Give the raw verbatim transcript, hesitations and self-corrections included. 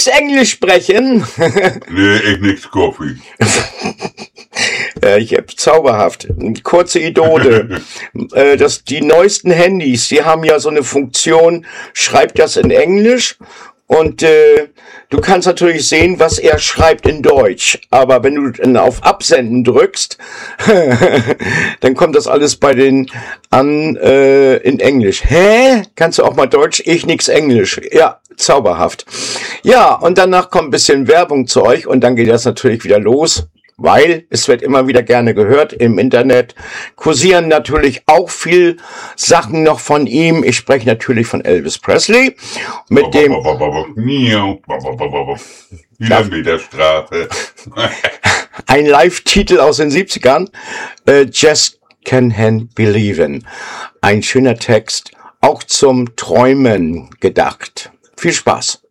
Englisch sprechen? Nee, ich nix Kaffee. Ja, ich hab zauberhaft. Kurze Idole. äh, das, die neuesten Handys, die haben ja so eine Funktion, schreibt das in Englisch und äh, du kannst natürlich sehen, was er schreibt in Deutsch. Aber wenn du dann auf Absenden drückst, dann kommt das alles bei den an äh, in Englisch. Hä? Kannst du auch mal Deutsch? Ich nix Englisch. Ja, zauberhaft. Ja, und danach kommt ein bisschen Werbung zu euch und dann geht das natürlich wieder los. Weil es wird immer wieder gerne gehört im Internet. Kursieren natürlich auch viel Sachen noch von ihm. Ich spreche natürlich von Elvis Presley. Mit dem Kilometerstrafe. ein Live-Titel aus den siebzigern. Äh, Just Can't Believe. Ein schöner Text, auch zum Träumen gedacht. Viel Spaß.